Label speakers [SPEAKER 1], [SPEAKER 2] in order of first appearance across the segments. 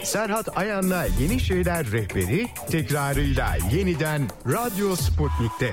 [SPEAKER 1] Serhat Ayan'la Yeni Şeyler Rehberi tekrarıyla yeniden Radyo Sputnik'te.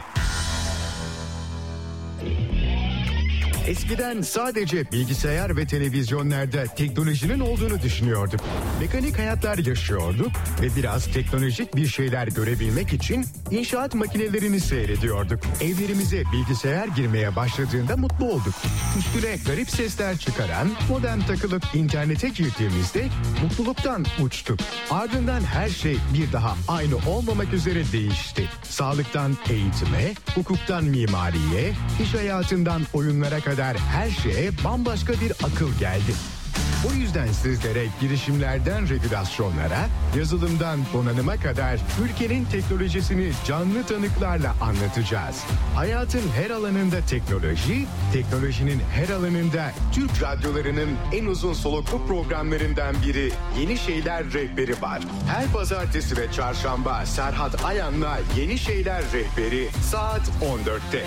[SPEAKER 1] Eskiden sadece bilgisayar ve televizyonlarda teknolojinin olduğunu düşünüyorduk. Mekanik hayatlar yaşıyorduk ve biraz teknolojik bir şeyler görebilmek için inşaat makinelerini seyrediyorduk. Evlerimize bilgisayar girmeye başladığında mutlu olduk. Üstüne garip sesler çıkaran modem takılıp internete girdiğimizde mutluluktan uçtuk. Ardından her şey bir daha aynı olmamak üzere değişti. Sağlıktan eğitime, hukuktan mimariye, iş hayatından oyunlara kadar her şeye bambaşka bir akıl geldi. O yüzden sizlere girişimlerden regülasyonlara, yazılımdan donanıma kadar ülkenin teknolojisini canlı tanıklarla anlatacağız. Hayatın her alanında teknoloji, teknolojinin her alanında Türk radyolarının en uzun soluklu programlarından biri Yeni Şeyler Rehberi var. Her pazartesi ve çarşamba Serhat Ayan'la Yeni Şeyler Rehberi saat 14'te.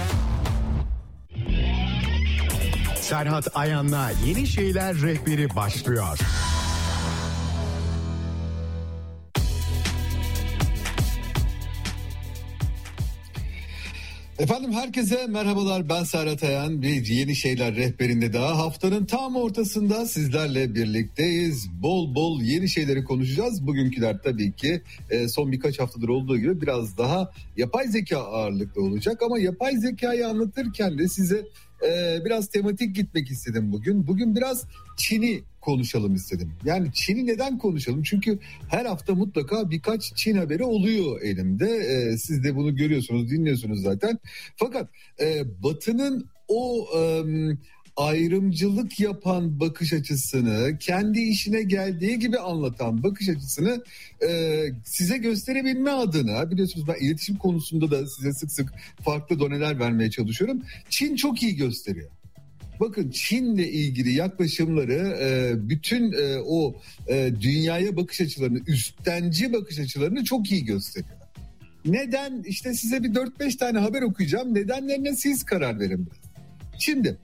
[SPEAKER 1] Serhat Ayan'la Yeni Şeyler Rehberi başlıyor.
[SPEAKER 2] Efendim herkese merhabalar, ben Serhat Ayan. Bir Yeni Şeyler Rehberinde daha haftanın tam ortasında sizlerle birlikteyiz. Bol bol yeni şeyleri konuşacağız. Bugünküler tabii ki son birkaç haftadır olduğu gibi biraz daha yapay zeka ağırlıklı olacak. Ama yapay zekayı anlatırken de size biraz tematik gitmek istedim bugün. Bugün biraz Çin'i konuşalım istedim. Yani Çin'i neden konuşalım? Çünkü her hafta mutlaka birkaç Çin haberi oluyor elimde. Siz de bunu görüyorsunuz, dinliyorsunuz zaten. Fakat Batı'nın o ayrımcılık yapan bakış açısını, kendi işine geldiği gibi anlatan bakış açısını size gösterebilme adına, biliyorsunuz ben iletişim konusunda da size sık sık farklı doneler vermeye çalışıyorum. Çin çok iyi gösteriyor. Bakın Çin'le ilgili yaklaşımları bütün o dünyaya bakış açılarını, üstenci bakış açılarını çok iyi gösteriyor. Neden? İşte size bir 4-5 tane haber okuyacağım. Nedenlerine siz karar verin. Şimdi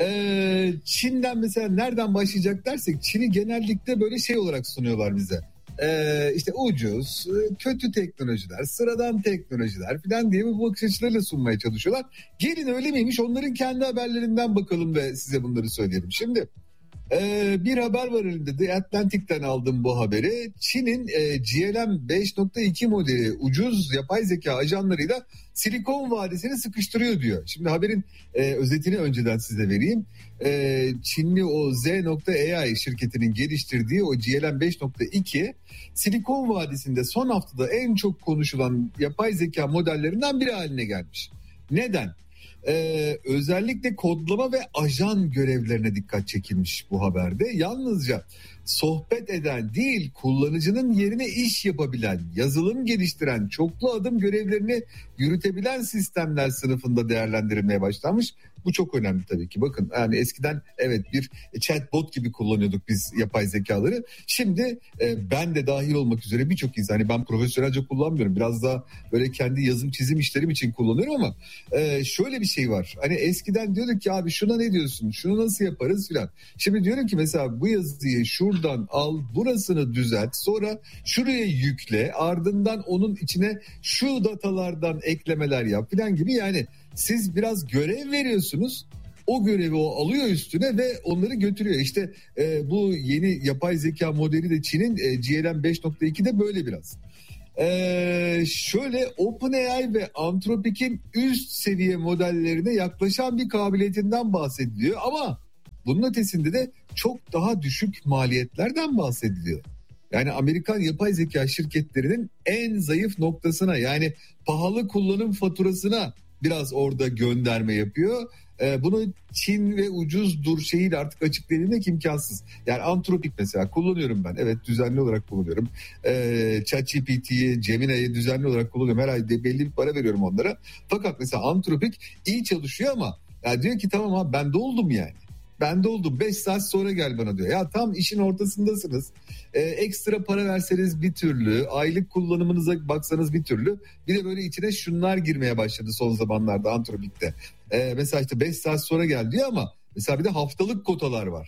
[SPEAKER 2] Çin'den mesela nereden başlayacak dersek, Çin'i genellikle böyle şey olarak sunuyorlar bize. İşte ucuz, kötü teknolojiler, sıradan teknolojiler falan diye bu bakış açılarıyla sunmaya çalışıyorlar. Gelin öyle miymiş, onların kendi haberlerinden bakalım ve size bunları söyleyelim. Şimdi bir haber var elimde, The Atlantic'ten aldım bu haberi. Çin'in GLM 5.2 modeli ucuz yapay zeka ajanlarıyla Silikon Vadisi'ni sıkıştırıyor diyor. Şimdi haberin özetini önceden size vereyim. Çinli o Z.AI şirketinin geliştirdiği o GLM 5.2 Silikon Vadisi'nde son haftada en çok konuşulan yapay zeka modellerinden biri haline gelmiş. Neden? Özellikle kodlama ve ajan görevlerine dikkat çekilmiş bu haberde. Yalnızca sohbet eden değil, kullanıcının yerine iş yapabilen, yazılım geliştiren, çoklu adım görevlerini yürütebilen sistemler sınıfında değerlendirilmeye başlanmış. Bu çok önemli tabii ki. Bakın yani eskiden evet bir chatbot gibi kullanıyorduk biz yapay zekaları. Şimdi ben de dahil olmak üzere birçok insan, hani ben profesyonelce kullanmıyorum. Biraz daha böyle kendi yazım çizim işlerim için kullanıyorum ama şöyle bir şey var. Hani eskiden diyorduk ki abi şuna ne diyorsun? Şunu nasıl yaparız filan. Şimdi diyorum ki mesela bu yazıyı şuradan al, burasını düzelt, sonra şuraya yükle, ardından onun içine şu datalardan eklemeler yap filan gibi. Yani siz biraz görev veriyorsunuz. O görevi o alıyor üstüne ve onları götürüyor. İşte bu yeni yapay zeka modeli de Çin'in GLM 5.2'de böyle biraz. Şöyle OpenAI ve Anthropic'in üst seviye modellerine yaklaşan bir kabiliyetinden bahsediliyor. Ama bunun ötesinde de çok daha düşük maliyetlerden bahsediliyor. Yani Amerikan yapay zeka şirketlerinin en zayıf noktasına, yani pahalı kullanım faturasına biraz orada gönderme yapıyor. Bunu Çin ve ucuzdur şeyiyle artık açıklayabilmek imkansız. Yani Anthropic mesela kullanıyorum ben. Evet, düzenli olarak kullanıyorum. ChatGPT'yi, Gemini'yi düzenli olarak kullanıyorum. Her ay belli bir para veriyorum onlara. Fakat mesela Anthropic iyi çalışıyor ama ya diyor ki tamam abi ben doldum yani. Ben doldum, 5 saat sonra gel bana diyor. Ya tam işin ortasındasınız. Ekstra para verseniz bir türlü, aylık kullanımınıza baksanız bir türlü. Bir de böyle içine şunlar girmeye başladı son zamanlarda Anthropic'te. Mesela işte 5 saat sonra gel diyor ama mesela bir de haftalık kotalar var.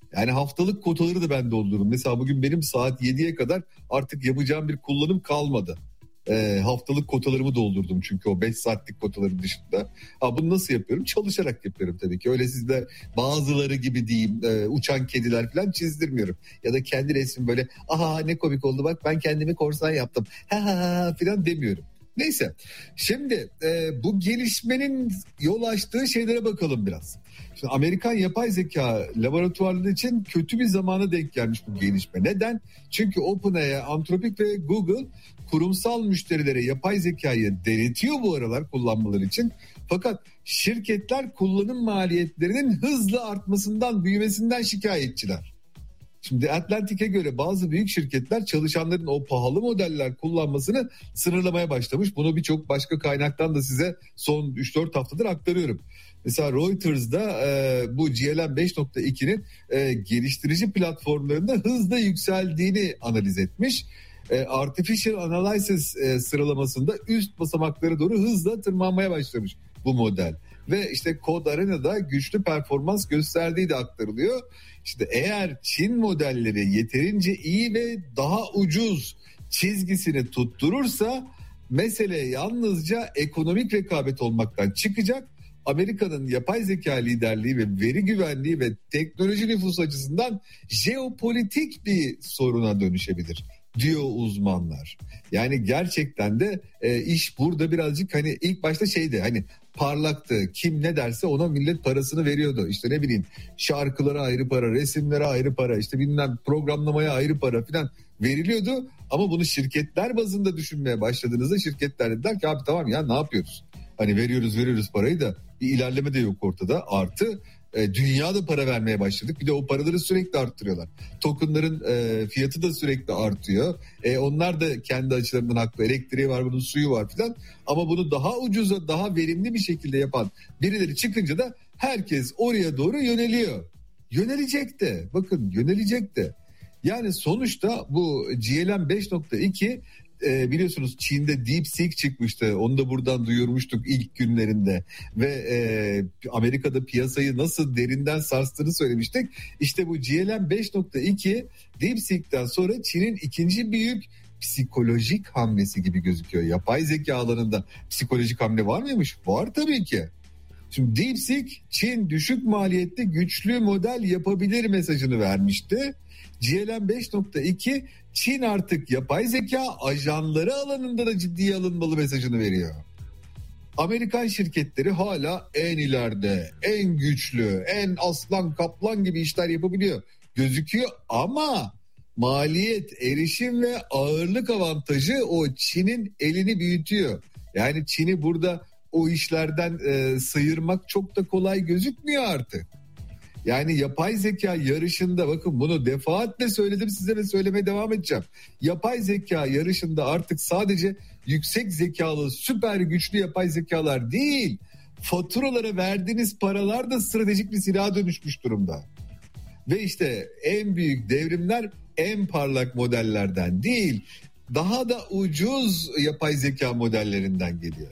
[SPEAKER 2] Yani haftalık kotaları da ben doldururum. Mesela bugün benim saat 7'ye kadar artık yapacağım bir kullanım kalmadı. Haftalık kotalarımı doldurdum çünkü o 5 saatlik kotaların dışında. Bunu nasıl yapıyorum? Çalışarak yapıyorum tabii ki. Öyle sizde bazıları gibi diyeyim uçan kediler falan çizdirmiyorum. Ya da kendi resmim böyle aha ne komik oldu bak ben kendimi korsan yaptım ha ha falan demiyorum. Neyse şimdi bu gelişmenin yol açtığı şeylere bakalım biraz. Şimdi Amerikan yapay zeka laboratuvarları için kötü bir zamana denk gelmiş bu gelişme. Neden? Çünkü OpenAI, Anthropic ve Google kurumsal müşterilere yapay zekayı denetiyor bu aralar kullanmaları için. Fakat şirketler kullanım maliyetlerinin hızla artmasından, büyümesinden şikayetçiler. Şimdi Atlantic'e göre bazı büyük şirketler çalışanların o pahalı modeller kullanmasını sınırlamaya başlamış. Bunu birçok başka kaynaktan da size son 3-4 haftadır aktarıyorum. Mesela Reuters'da bu GLM 5.2'nin geliştirici platformlarında hızla yükseldiğini analiz etmiş. Artificial Analysis sıralamasında üst basamaklara doğru hızla tırmanmaya başlamış bu model. Ve işte Code Arena'da güçlü performans gösterdiği de aktarılıyor. İşte eğer Çin modelleri yeterince iyi ve daha ucuz çizgisini tutturursa mesele yalnızca ekonomik rekabet olmaktan çıkacak. Amerika'nın yapay zeka liderliği ve veri güvenliği ve teknoloji nüfusu açısından jeopolitik bir soruna dönüşebilir diyor uzmanlar. Yani gerçekten de iş burada birazcık hani ilk başta şeydi hani parlaktı. Kim ne derse ona millet parasını veriyordu. İşte ne bileyim şarkılara ayrı para, resimlere ayrı para, işte bilmem programlamaya ayrı para falan veriliyordu. Ama bunu şirketler bazında düşünmeye başladığınızda şirketler dediler ki abi tamam ya ne yapıyoruz? Hani veriyoruz parayı da bir ilerleme de yok ortada. Artı dünyada para vermeye başladık. Bir de o paraları sürekli arttırıyorlar. Tokenların fiyatı da sürekli artıyor. Onlar da kendi açılarından haklı. Elektriği var, bunun suyu var filan. Ama bunu daha ucuza, daha verimli bir şekilde yapan birileri çıkınca da herkes oraya doğru yöneliyor. Yönelecek de. Bakın yönelecek de. Yani sonuçta bu GLM 5.2 biliyorsunuz Çin'de DeepSeek çıkmıştı. Onu da buradan duyurmuştuk ilk günlerinde. Ve Amerika'da piyasayı nasıl derinden sarstığını söylemiştik. İşte bu GLM 5.2 DeepSeek'ten sonra Çin'in ikinci büyük psikolojik hamlesi gibi gözüküyor. Yapay zeka alanında psikolojik hamle var mıymış? Var tabii ki. Şimdi DeepSeek Çin düşük maliyetli güçlü model yapabilir mesajını vermişti. GLM 5.2 Çin artık yapay zeka ajanları alanında da ciddiye alınmalı mesajını veriyor. Amerikan şirketleri hala en ileride, en güçlü, en aslan kaplan gibi işler yapabiliyor gözüküyor ama maliyet, erişim ve ağırlık avantajı o Çin'in elini büyütüyor. Yani Çin'i burada o işlerden sıyırmak çok da kolay gözükmüyor artık. Yani yapay zeka yarışında bakın bunu defaatle söyledim size ve söylemeye devam edeceğim. Yapay zeka yarışında artık sadece yüksek zekalı süper güçlü yapay zekalar değil, faturalara verdiğiniz paralar da stratejik bir silaha dönüşmüş durumda. Ve işte en büyük devrimler en parlak modellerden değil, daha da ucuz yapay zeka modellerinden geliyor.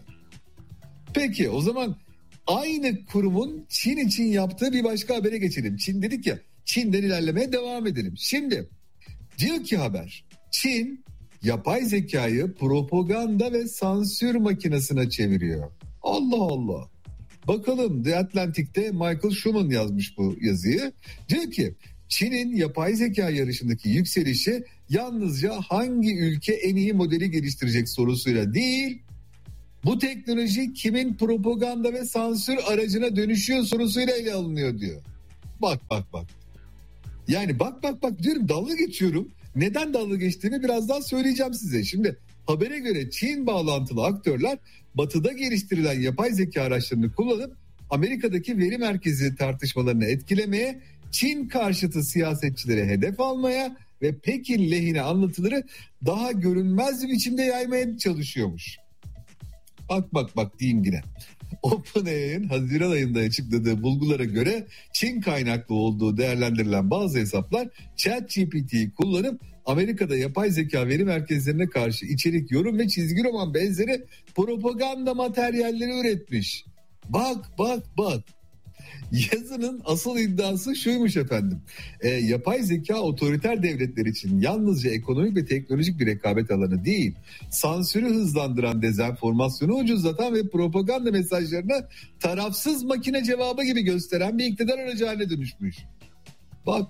[SPEAKER 2] Peki o zaman aynı kurumun Çin için yaptığı bir başka habere geçelim. Çin dedik ya, Çin'den ilerlemeye devam edelim. Şimdi diyor ki haber, Çin yapay zekayı propaganda ve sansür makinesine çeviriyor. Allah Allah. Bakalım The Atlantic'te Michael Schuman yazmış bu yazıyı. Diyor ki Çin'in yapay zeka yarışındaki yükselişi yalnızca hangi ülke en iyi modeli geliştirecek sorusuyla değil, bu teknoloji kimin propaganda ve sansür aracına dönüşüyor sorusuyla ele alınıyor diyor. Bak. Yani bak diyorum, dalga geçiyorum. Neden dalga geçtiğimi birazdan söyleyeceğim size. Şimdi habere göre Çin bağlantılı aktörler batıda geliştirilen yapay zeka araçlarını kullanıp Amerika'daki veri merkezi tartışmalarını etkilemeye, Çin karşıtı siyasetçilere hedef almaya ve Pekin lehine anlatıları daha görünmez bir biçimde yaymaya çalışıyormuş. Bak diyeyim yine. OpenAI'nin Haziran ayında açıkladığı bulgulara göre Çin kaynaklı olduğu değerlendirilen bazı hesaplar ChatGPT'yi kullanıp Amerika'da yapay zeka veri merkezlerine karşı içerik, yorum ve çizgi roman benzeri propaganda materyalleri üretmiş. Bak. Yazının asıl iddiası şuymuş efendim. Yapay zeka otoriter devletler için yalnızca ekonomik ve teknolojik bir rekabet alanı değil, sansürü hızlandıran, dezenformasyonu ucuzlatan ve propaganda mesajlarını tarafsız makine cevabı gibi gösteren bir iktidar aracı haline dönüşmüş. Bak.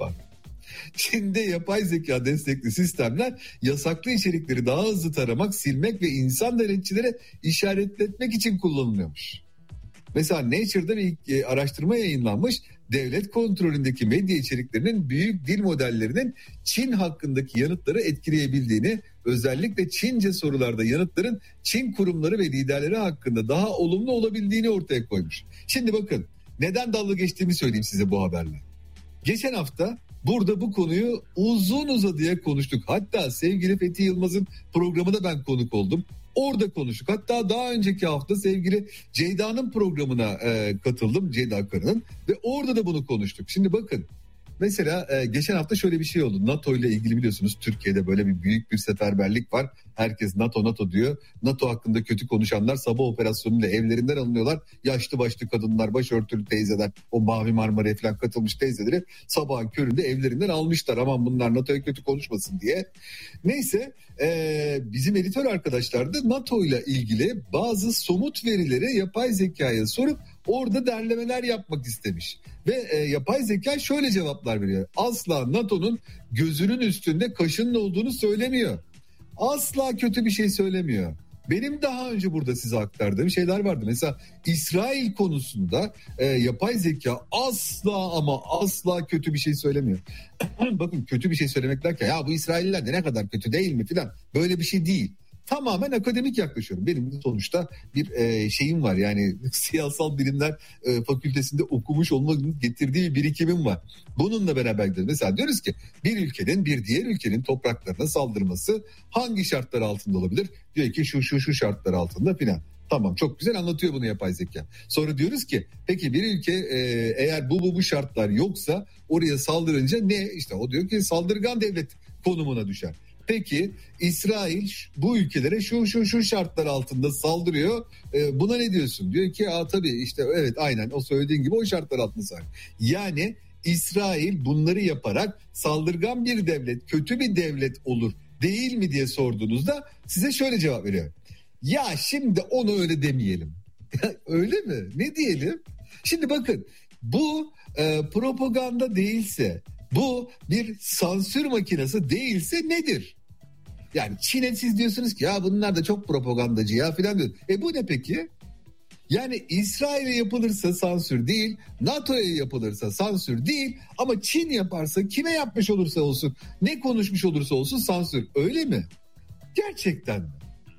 [SPEAKER 2] Çin'de yapay zeka destekli sistemler yasaklı içerikleri daha hızlı taramak, silmek ve insan denetçilere işaretletmek için kullanılıyormuş. Mesela Nature'da bir araştırma yayınlanmış. Devlet kontrolündeki medya içeriklerinin büyük dil modellerinin Çin hakkındaki yanıtları etkileyebildiğini, özellikle Çince sorularda yanıtların Çin kurumları ve liderleri hakkında daha olumlu olabildiğini ortaya koymuş. Şimdi bakın, neden dalga geçtiğimi söyleyeyim size bu haberle. Geçen hafta burada bu konuyu uzun uzadıya konuştuk. Hatta sevgili Fethi Yılmaz'ın programına ben konuk oldum. Orada konuştuk. Hatta daha önceki hafta sevgili Ceyda'nın programına katıldım. Ceyda Karı'nın. Ve orada da bunu konuştuk. Şimdi bakın. Mesela geçen hafta şöyle bir şey oldu. NATO ile ilgili biliyorsunuz Türkiye'de böyle bir büyük bir seferberlik var. Herkes NATO diyor. NATO hakkında kötü konuşanlar sabah operasyonuyla evlerinden alınıyorlar. Yaşlı başlı kadınlar, başörtülü teyzeler, o Mavi Marmara'ya falan katılmış teyzeleri sabahın köründe evlerinden almışlar. Aman bunlar NATO'ya kötü konuşmasın diye. Neyse bizim editör arkadaşlar da NATO ile ilgili bazı somut verileri yapay zekaya sorup orada derlemeler yapmak istemiş. Ve yapay zeka şöyle cevaplar veriyor. Asla NATO'nun gözünün üstünde kaşının olduğunu söylemiyor. Asla kötü bir şey söylemiyor. Benim daha önce burada size aktardığım şeyler vardı. Mesela İsrail konusunda yapay zeka asla ama asla kötü bir şey söylemiyor. Bakın, kötü bir şey söylemek derken ya bu İsrailliler de ne kadar kötü değil mi filan, böyle bir şey değil. Tamamen akademik yaklaşıyorum. Benim sonuçta bir şeyim var, yani siyasal bilimler fakültesinde okumuş olmanın getirdiği birikimim var. Bununla beraber gidiyoruz. Mesela diyoruz ki bir ülkenin bir diğer ülkenin topraklarına saldırması hangi şartlar altında olabilir? Diyor ki şu şartlar altında filan. Tamam, çok güzel anlatıyor bunu yapay zeka. Sonra diyoruz ki peki bir ülke eğer bu şartlar yoksa oraya saldırınca ne? İşte o diyor ki saldırgan devlet konumuna düşer. Peki İsrail bu ülkelere şu şartlar altında saldırıyor. Buna ne diyorsun? Diyor ki tabii işte evet aynen o söylediğin gibi o şartlar altında saldırıyor. Yani İsrail bunları yaparak saldırgan bir devlet, kötü bir devlet olur değil mi diye sorduğunuzda size şöyle cevap veriyor. Ya şimdi onu öyle demeyelim. Öyle mi? Ne diyelim? Şimdi bakın, bu propaganda değilse, bu bir sansür makinesi değilse nedir? Yani Çin'e siz diyorsunuz ki ya bunlar da çok propagandacı ya filan diyor. Bu ne peki? Yani İsrail'e yapılırsa sansür değil, NATO'ya yapılırsa sansür değil, ama Çin yaparsa, kime yapmış olursa olsun, ne konuşmuş olursa olsun sansür. Öyle mi? Gerçekten mi?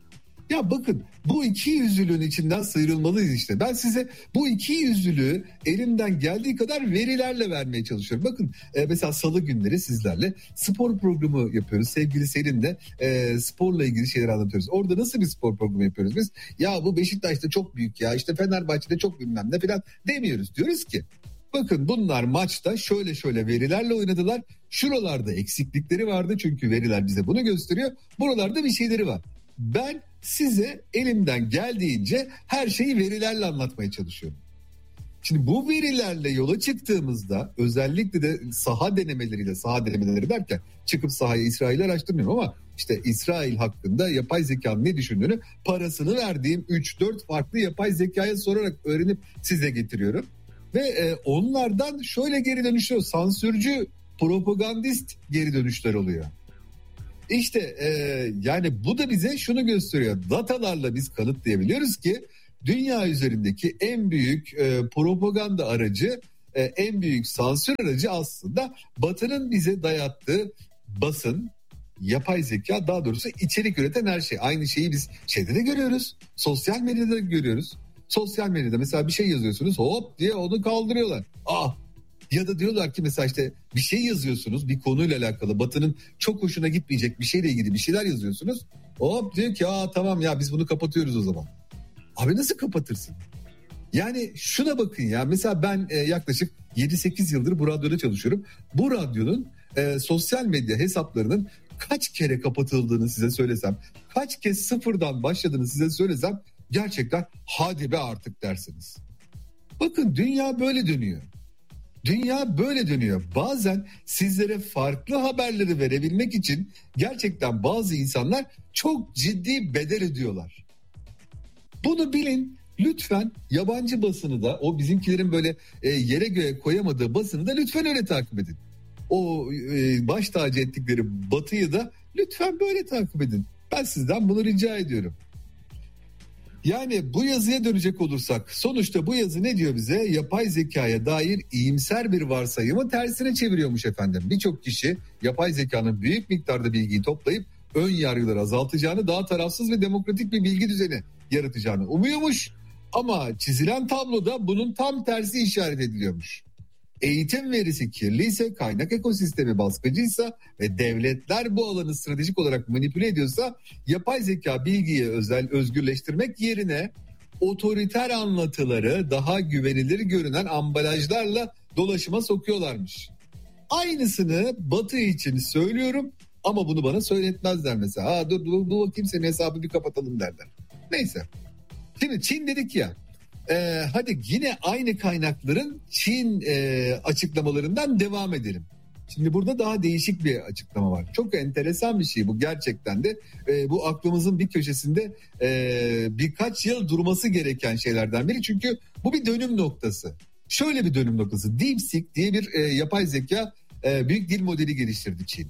[SPEAKER 2] Ya bakın, bu iki yüzlülüğün içinden sıyrılmalıyız işte. Ben size bu iki yüzlülüğü elimden geldiği kadar verilerle vermeye çalışıyorum. Bakın mesela salı günleri sizlerle spor programı yapıyoruz. Sevgili Selin'le sporla ilgili şeyler anlatıyoruz. Orada nasıl bir spor programı yapıyoruz biz? Ya bu Beşiktaş'ta çok büyük ya, işte Fenerbahçe'de çok bilmem ne falan demiyoruz. Diyoruz ki bakın bunlar maçta şöyle verilerle oynadılar. Şuralarda eksiklikleri vardı çünkü veriler bize bunu gösteriyor. Buralarda bir şeyleri var. Ben size elimden geldiğince her şeyi verilerle anlatmaya çalışıyorum. Şimdi bu verilerle yola çıktığımızda özellikle de saha denemeleri derken çıkıp sahaya İsrail'i araştırmıyorum ama işte İsrail hakkında yapay zekanın ne düşündüğünü parasını verdiğim 3-4 farklı yapay zekaya sorarak öğrenip size getiriyorum. Ve onlardan şöyle geri dönüşler, sansürcü, propagandist geri dönüşler oluyor. İşte yani bu da bize şunu gösteriyor. Datalarla biz kanıtlayabiliyoruz ki dünya üzerindeki en büyük propaganda aracı, en büyük sansür aracı aslında Batı'nın bize dayattığı basın, yapay zeka, daha doğrusu içerik üreten her şey. Aynı şeyi biz şeyde de görüyoruz. Sosyal medyada da görüyoruz. Sosyal medyada mesela bir şey yazıyorsunuz, hop diye onu kaldırıyorlar. Ya da diyorlar ki mesela işte bir şey yazıyorsunuz bir konuyla alakalı, Batı'nın çok hoşuna gitmeyecek bir şeyle ilgili bir şeyler yazıyorsunuz. Hop diyor ki tamam ya biz bunu kapatıyoruz o zaman. Abi nasıl kapatırsın? Yani şuna bakın ya, mesela ben yaklaşık 7-8 yıldır bu radyoda çalışıyorum. Bu radyonun sosyal medya hesaplarının kaç kere kapatıldığını size söylesem, kaç kez sıfırdan başladığını size söylesem gerçekten hadi be artık dersiniz. Bakın dünya böyle dönüyor. Dünya böyle dönüyor. Bazen sizlere farklı haberleri verebilmek için gerçekten bazı insanlar çok ciddi bedel ödüyorlar. Bunu bilin. Lütfen yabancı basını da, o bizimkilerin böyle yere göğe koyamadığı basını da lütfen öyle takip edin. O baş tacı ettikleri Batı'yı da lütfen böyle takip edin. Ben sizden bunu rica ediyorum. Yani bu yazıya dönecek olursak, sonuçta bu yazı ne diyor bize? Yapay zekaya dair iyimser bir varsayımı tersine çeviriyormuş efendim. Birçok kişi yapay zekanın büyük miktarda bilgiyi toplayıp ön yargıları azaltacağını, daha tarafsız ve demokratik bir bilgi düzeni yaratacağını umuyormuş. Ama çizilen tabloda bunun tam tersi işaret ediliyormuş. Eğitim verisi kirliyse, kaynak ekosistemi baskıcıysa ve devletler bu alanı stratejik olarak manipüle ediyorsa, yapay zeka bilgiyi özgürleştirmek yerine otoriter anlatıları daha güvenilir görünen ambalajlarla dolaşıma sokuyorlarmış. Aynısını Batı için söylüyorum ama bunu bana söyletmezler mesela. Dur bakayım, senin hesabını bir kapatalım derler. Neyse. Şimdi Çin dedik ya. Hadi yine aynı kaynakların Çin açıklamalarından devam edelim. Şimdi burada daha değişik bir açıklama var. Çok enteresan bir şey bu gerçekten de. Bu aklımızın bir köşesinde birkaç yıl durması gereken şeylerden biri. Çünkü bu bir dönüm noktası. Şöyle bir dönüm noktası. DeepSeek diye bir yapay zeka büyük dil modeli geliştirdi Çin.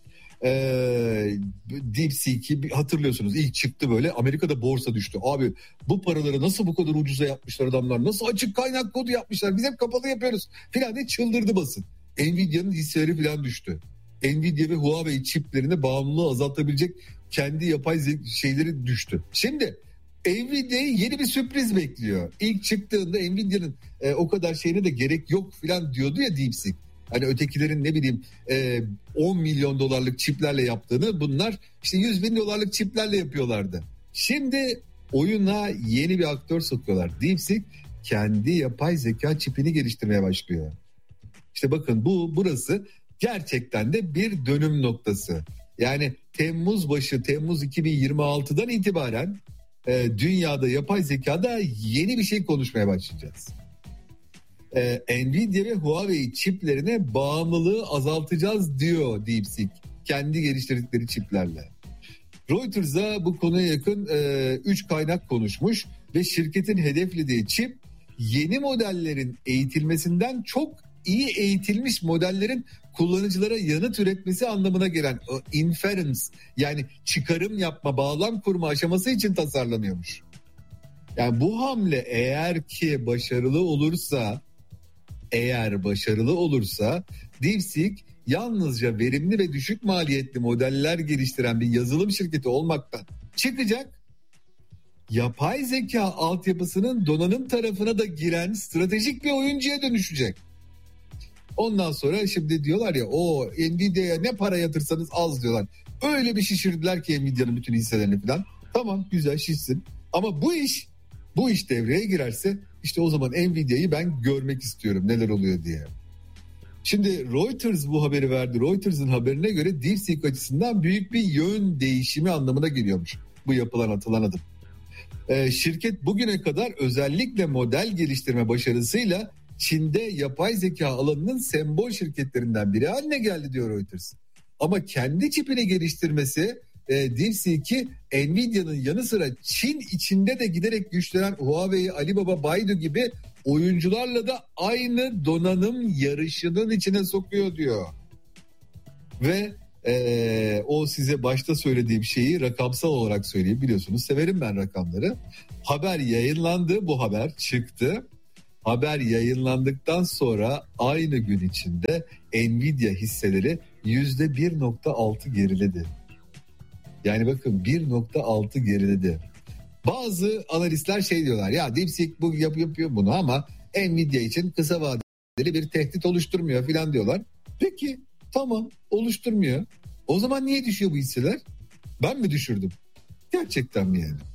[SPEAKER 2] DeepSeek'i hatırlıyorsunuz, ilk çıktı, böyle Amerika'da borsa düştü. Abi bu paraları nasıl bu kadar ucuza yapmışlar adamlar, nasıl açık kaynak kodu yapmışlar, biz hep kapalı yapıyoruz filan diye çıldırdı basın. Nvidia'nın hisseleri filan düştü. Nvidia ve Huawei çiplerine bağımlılığı azaltabilecek kendi yapay şeyleri düştü. Şimdi Nvidia'yı yeni bir sürpriz bekliyor. İlk çıktığında Nvidia'nın o kadar şeyine de gerek yok filan diyordu ya DeepSeek. Hani ötekilerin ne bileyim 10 milyon dolarlık çiplerle yaptığını, bunlar işte 100 bin dolarlık çiplerle yapıyorlardı. Şimdi oyuna yeni bir aktör sokuyorlar. DeepSeek kendi yapay zeka çipini geliştirmeye başlıyor. İşte bakın burası gerçekten de bir dönüm noktası. Yani Temmuz 2026'dan itibaren dünyada yapay zekada yeni bir şey konuşmaya başlayacağız. Nvidia ve Huawei çiplerine bağımlılığı azaltacağız diyor DeepSeek kendi geliştirdikleri çiplerle. Reuters'a bu konuya yakın 3 kaynak konuşmuş ve şirketin hedeflediği çip yeni modellerin eğitilmesinden çok iyi eğitilmiş modellerin kullanıcılara yanıt üretmesi anlamına gelen inference, yani çıkarım yapma, bağlam kurma aşaması için tasarlanıyormuş. Yani bu hamle eğer başarılı olursa DeepSeek yalnızca verimli ve düşük maliyetli modeller geliştiren bir yazılım şirketi olmaktan çıkacak, yapay zeka altyapısının donanım tarafına da giren stratejik bir oyuncuya dönüşecek. Ondan sonra şimdi diyorlar ya, o Nvidia'ya ne para yatırsanız az diyorlar. Öyle bir şişirdiler ki Nvidia'nın bütün hisselerini falan. Tamam, güzel, şişsin. Ama bu iş devreye girerse işte o zaman Nvidia'yı ben görmek istiyorum neler oluyor diye. Şimdi Reuters bu haberi verdi. Reuters'ın haberine göre DeepSeek açısından büyük bir yön değişimi anlamına geliyormuş bu yapılan, atılan adım. Şirket bugüne kadar özellikle model geliştirme başarısıyla Çin'de yapay zeka alanının sembol şirketlerinden biri haline geldi diyor Reuters. Ama kendi çipini geliştirmesi DeepSeek'i Nvidia'nın yanı sıra Çin içinde de giderek güçlenen Huawei, Alibaba, Baidu gibi oyuncularla da aynı donanım yarışının içine sokuyor diyor. Ve o size başta söylediğim şeyi rakamsal olarak söyleyeyim, biliyorsunuz severim ben rakamları. Haber yayınlandı, bu haber çıktı. Haber yayınlandıktan sonra aynı gün içinde Nvidia hisseleri %1.6 geriledi. Yani bakın 1.6 geriledi. Bazı analistler şey diyorlar ya, DeepSeek bu yapıyor bunu ama Nvidia için kısa vadeli bir tehdit oluşturmuyor filan diyorlar. Peki tamam, oluşturmuyor. O zaman niye düşüyor bu hisseler? Ben mi düşürdüm? Gerçekten mi yani?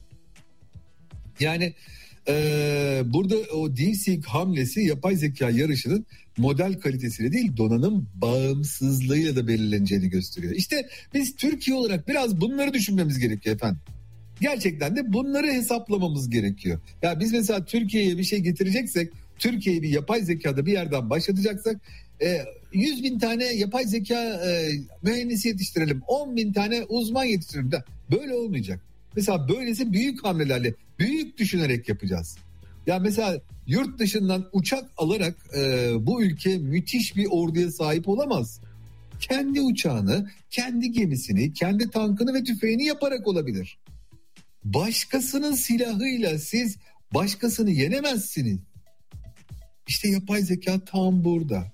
[SPEAKER 2] Yani burada o DeepSeek hamlesi yapay zeka yarışının model kalitesiyle değil, donanım bağımsızlığıyla da belirleneceğini gösteriyor. İşte biz Türkiye olarak biraz bunları düşünmemiz gerekiyor efendim. Gerçekten de bunları hesaplamamız gerekiyor. Ya biz mesela Türkiye'ye bir şey getireceksek Türkiye'yi bir yapay zekada bir yerden başlatacaksak 100 bin tane yapay zeka mühendisi yetiştirelim, 10 bin tane uzman yetiştirelim. Böyle olmayacak. Mesela böylesi büyük hamlelerle, büyük düşünerek yapacağız. Ya mesela yurt dışından uçak alarak bu ülke müthiş bir orduya sahip olamaz. Kendi uçağını, kendi gemisini, kendi tankını ve tüfeğini yaparak olabilir. Başkasının silahıyla siz başkasını yenemezsiniz. İşte yapay zeka tam burada.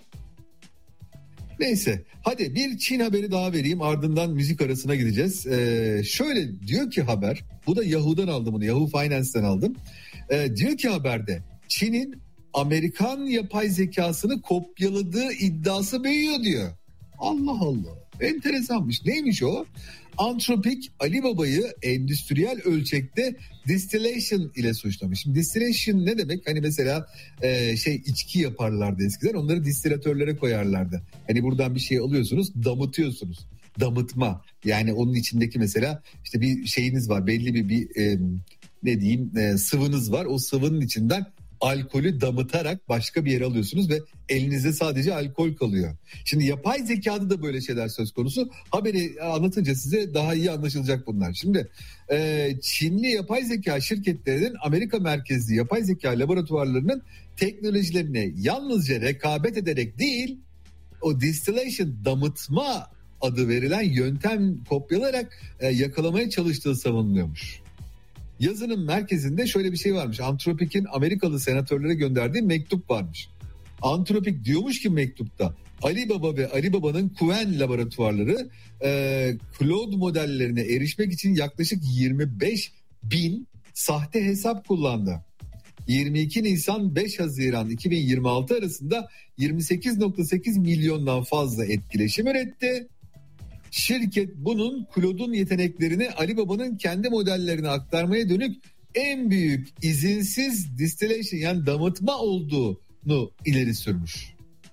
[SPEAKER 2] Neyse, hadi bir Çin haberi daha vereyim, ardından müzik arasına gideceğiz. Şöyle diyor ki haber, bu da Yahoo'dan aldım bunu, Yahoo Finance'ten aldım. Diyor ki haberde, Çin'in Amerikan yapay zekasını kopyaladığı iddiası büyüyor diyor. Allah Allah, enteresanmış. Neymiş o? Anthropic Alibaba'yı endüstriyel ölçekte distillation ile suçlamış. Şimdi distillation ne demek? Hani mesela içki yaparlardı eskiden, onları distilatörlere koyarlardı. Hani buradan bir şey alıyorsunuz, damıtıyorsunuz. Damıtma. Yani onun içindeki mesela işte bir şeyiniz var, belli bir ne diyeyim sıvınız var. O sıvının içinden alkolü damıtarak başka bir yere alıyorsunuz ve elinizde sadece alkol kalıyor. Şimdi yapay zekada da böyle şeyler söz konusu. Haberi anlatınca size daha iyi anlaşılacak bunlar. Şimdi Çinli yapay zeka şirketlerinin Amerika merkezli yapay zeka laboratuvarlarının teknolojilerine yalnızca rekabet ederek değil, o distillation, damıtma adı verilen yöntem kopyalarak yakalamaya çalıştığı savunuluyormuş. Yazının merkezinde şöyle bir şey varmış. Anthropic'in Amerikalı senatörlere gönderdiği mektup varmış. Anthropic diyormuş ki mektupta, Alibaba ve Alibaba'nın Qwen laboratuvarları Claude modellerine erişmek için yaklaşık 25 bin sahte hesap kullandı. 22 Nisan 5 Haziran 2026 arasında 28.8 milyondan fazla etkileşim üretti. Şirket bunun Claude'un yeteneklerini Alibaba'nın kendi modellerine aktarmaya dönük en büyük izinsiz distillation, yani damıtma olduğunu ileri sürmüş.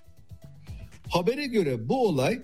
[SPEAKER 2] Habere göre bu olay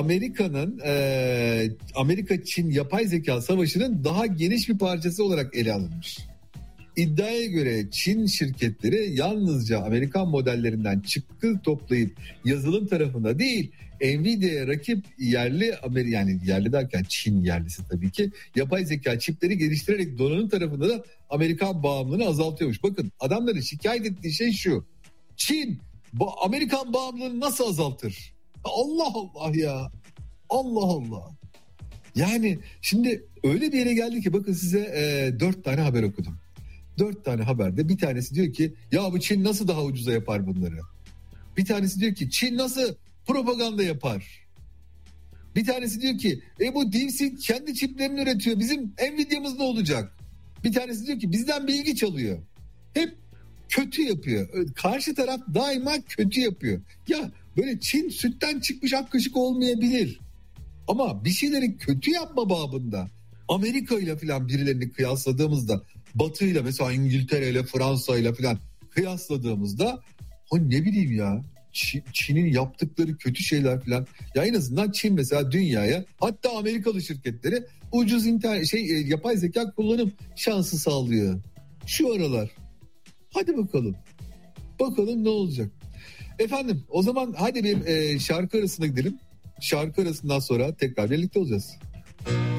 [SPEAKER 2] Amerika-Çin yapay zeka savaşının daha geniş bir parçası olarak ele alınmış. İddiaya göre Çin şirketleri yalnızca Amerikan modellerinden çıktı toplayıp yazılım tarafında değil, Nvidia'ya rakip yerli, yani yerli derken Çin yerlisi tabii ki, yapay zeka çipleri geliştirerek donanım tarafında da Amerikan bağımlılığını azaltıyormuş. Bakın, adamların şikayet ettiği şey şu: Çin Amerikan bağımlılığını nasıl azaltır? Allah Allah ya, Allah Allah. Yani şimdi öyle bir yere geldi ki, bakın size 4 tane haber okudum. 4 tane haberde bir tanesi diyor ki ya bu Çin nasıl daha ucuza yapar bunları? Bir tanesi diyor ki Çin nasıl propaganda yapar? Bir tanesi diyor ki bu DeepSeek kendi çiplerini üretiyor, bizim Nvidia'mız ne olacak? Bir tanesi diyor ki bizden bilgi çalıyor. Hep kötü yapıyor. Karşı taraf daima kötü yapıyor. Ya böyle Çin sütten çıkmış ak kaşık olmayabilir. Ama bir şeyleri kötü yapma babında Amerika ile falan birilerini kıyasladığımızda, Batı ile mesela İngiltere ile Fransa ile falan kıyasladığımızda, ne bileyim ya, Çin'in yaptıkları kötü şeyler falan. Ya en azından Çin mesela dünyaya, hatta Amerikalı şirketleri ucuz yapay zeka kullanım şansı sağlıyor şu aralar. Hadi bakalım. Bakalım ne olacak. Efendim, o zaman hadi bir şarkı arasına gidelim. Şarkı arasından sonra tekrar birlikte olacağız.